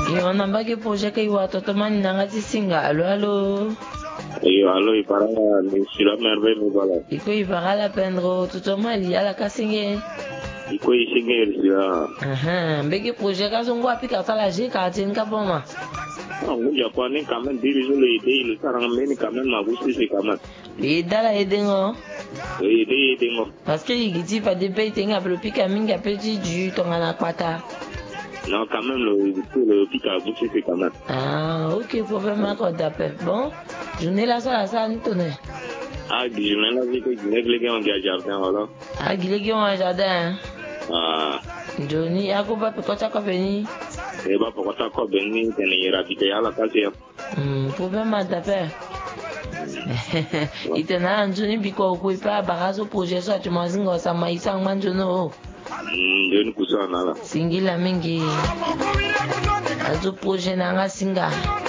Iyo namba ke projet ke iwa totomani nangati singa allo. Iyo allo iparanga ni sila merveille me bala. Iko iparala pendro totomali ala kasinge. Iko isinge sila. Mbeke projet ka zongo apika sala je ka tinka boma. Nguja kwa ni quand même diriger le idée le sarang meni quand même magusi c'est quand même. Idala edengo. Edengo. Parce que igiti pa de paye tenga pika minga petit du tongana kwata. Non, quand même, le pic à boucher, c'est quand même. Ah, ok, problème encore d'appel. Bon, journée là, ça, nous tourne. Ah, journée là, j'ai que les gars ont un jardin, voilà. Ah, les gars ont un jardin. Ah. Johnny, à quoi peut-être quoi venir? Eh ben, pourquoi t'as quoi venir? T'es né habité à la casse. Problème d'appel. Il te n'a un Johnny Biko, ou pas, barazo projet, soit tu m'as dit que ça m'a été un manjono. Je ne sais pas. Singila mingi. Azo projet nanga singa.